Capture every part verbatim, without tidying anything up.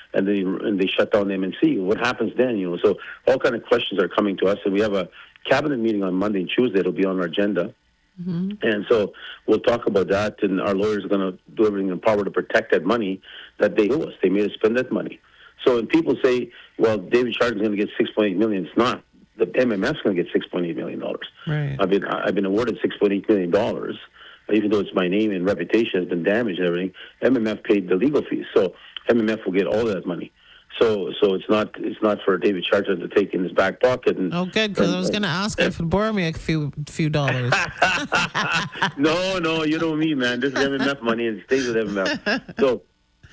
and they and they shut down the M N C. What happens then? You know, so all kind of questions are coming to us, and we have a cabinet meeting on Monday and Tuesday. It'll be on our agenda. Mm-hmm. And so we'll talk about that, and our lawyers are going to do everything in power to protect that money that they owe us. They made us spend that money. So when people say, well, David Chardon's going to get six point eight million dollars, it's not. The M M F's going to get six point eight million dollars. Right. I've been, I've been awarded six point eight million dollars, even though it's my name and reputation has been damaged and everything. M M F paid the legal fees, so M M F will get all of that money. So, so it's not it's not for David Chardon to take in his back pocket. And Oh, good, because I was going to ask if it'd borrow me a few few dollars. no, no, you know me, man. This is M M F money, and it stays with M M F. So,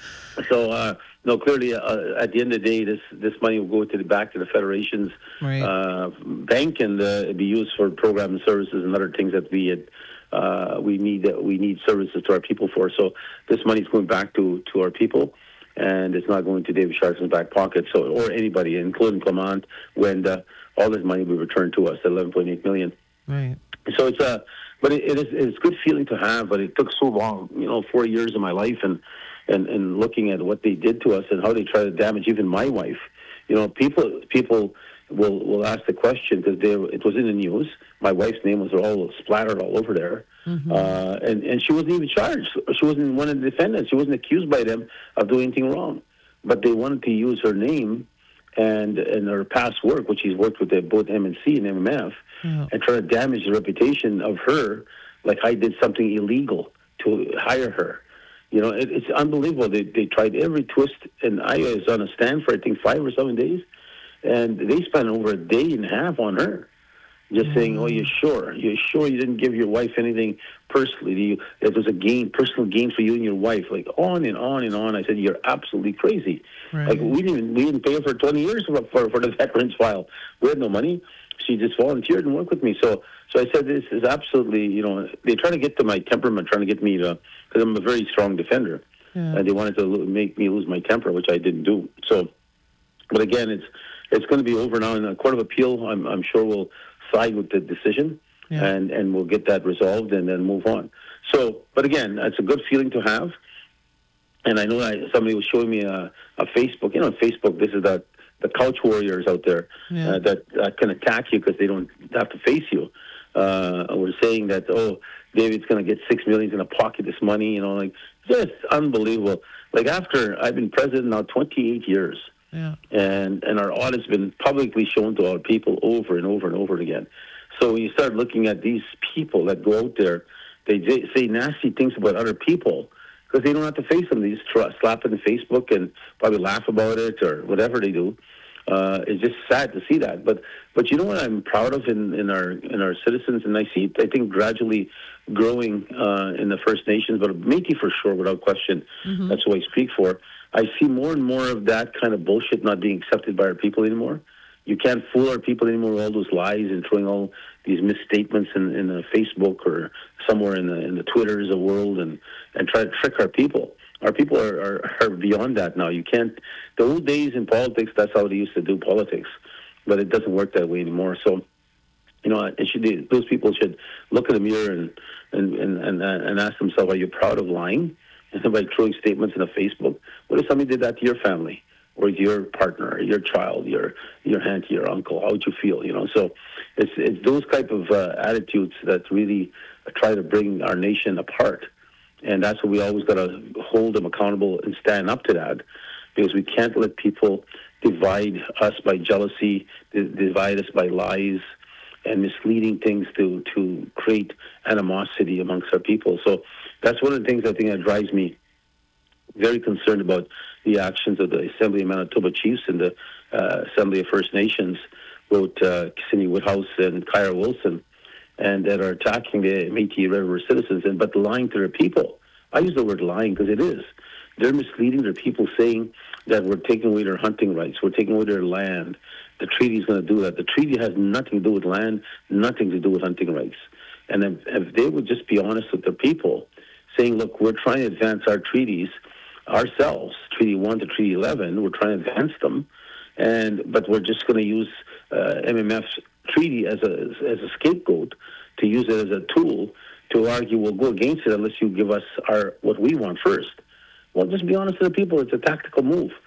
so uh, no, clearly, uh, at the end of the day, this this money will go to the back to the federation's Right. uh, bank, and uh, be used for program and services and other things that we had. Uh, we need uh, we need services to our people for. So this money is going back to, to our people, and it's not going to David Chardon's back pocket. So or anybody, including Clement, Wenda, all this money will be returned to us, eleven point eight million. Right. So it's a, but it, it is it's a good feeling to have. But it took so long, you know, four years of my life, and and and looking at what they did to us and how they try to damage even my wife. You know, people people. will will ask the question because it was in the news. My wife's name was all splattered all over there, Mm-hmm. uh, and and she wasn't even charged. She wasn't one of the defendants. She wasn't accused by them of doing anything wrong, but they wanted to use her name and and her past work, which she's worked with the, both M N C and M M F, Yeah. and try to damage the reputation of her, like I did something illegal to hire her. You know, it, it's unbelievable. They they tried every twist, and I was on a stand for I think five or seven days. And they spent over a day and a half on her, just mm-hmm. saying, "Oh, you're sure? You're sure you didn't give your wife anything personally? You, it was a gain, personal gain for you and your wife." Like on and on and on. I said, "You're absolutely crazy. Right. Like we didn't we didn't pay her for twenty years for, for for the veterans file. We had no money. She just volunteered and worked with me." So so I said, "This is absolutely, you know, they're trying to get to my temperament, trying to get me to, because I'm a very strong defender, Yeah. and they wanted to lo- make me lose my temper, which I didn't do. So, but again, it's." It's going to be over now in the Court of Appeal. I'm, I'm sure we'll side with the decision, Yeah. and, and we'll get that resolved and then move on. So, but again, it's a good feeling to have. And I know that somebody was showing me a, a Facebook. You know, Facebook, this is the, the couch warriors out there Yeah. uh, that, that can attack you because they don't have to face you. Uh, we're saying that, oh, David's going to get six million, he's going to pocket this money, you know, like, just unbelievable. Like, after I've been president now twenty-eight years. Yeah. And and our audit's been publicly shown to our people over and over and over again. So when you start looking at these people that go out there, they j- say nasty things about other people because they don't have to face them. They just tr- slap it in Facebook and probably laugh about it or whatever they do. Uh, it's just sad to see that. But but you know what I'm proud of in, in our in our citizens, and I see it, I think, gradually growing uh, in the First Nations, but Métis for sure, without question. Mm-hmm. That's what I speak for. I see more and more of that kind of bullshit not being accepted by our people anymore. You can't fool our people anymore with all those lies and throwing all these misstatements in, in the Facebook or somewhere in the in the Twitters of the world and, and try to trick our people. Our people are, are, are beyond that now. You can't. The old days in politics, that's how they used to do politics, but it doesn't work that way anymore. So, you know, it should be, those people should look in the mirror and and, and, and, and ask themselves, are you proud of lying? And by throwing statements in a Facebook, what if somebody did that to your family or your partner, or your child, your your aunt, your uncle? How would you feel? You know, so it's it's those type of uh, attitudes that really try to bring our nation apart, and that's what we always got to hold them accountable and stand up to that, because we can't let people divide us by jealousy, di- divide us by lies and misleading things to, to create animosity amongst our people. So that's one of the things I think that drives me very concerned about the actions of the Assembly of Manitoba Chiefs and the uh, Assembly of First Nations, both uh, Cindy Woodhouse and Kyra Wilson, and that are attacking the Métis Red River citizens, and but lying to their people. I use the word lying because it is. They're misleading their people, saying that we're taking away their hunting rights, we're taking away their land. The treaty is going to do that. The treaty has nothing to do with land, nothing to do with hunting rights. And if, if they would just be honest with their people, saying, look, we're trying to advance our treaties ourselves, Treaty one to Treaty eleven, we're trying to advance them, and but we're just going to use uh, M M F's treaty as a as a scapegoat to use it as a tool to argue we'll go against it unless you give us our what we want first. Well, just be honest with the people. It's a tactical move.